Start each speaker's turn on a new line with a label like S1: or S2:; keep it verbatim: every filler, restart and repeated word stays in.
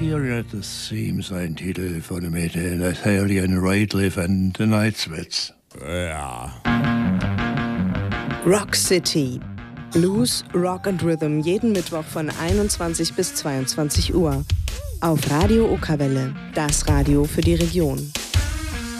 S1: Interior, das Theme, sein Titel von dem Nathaniel Rateliff and the Night Sweats.
S2: Ja.
S3: Rock City. Blues, Rock and Rhythm jeden Mittwoch von einundzwanzig bis zweiundzwanzig Uhr. Auf Radio Okerwelle, das Radio für die Region.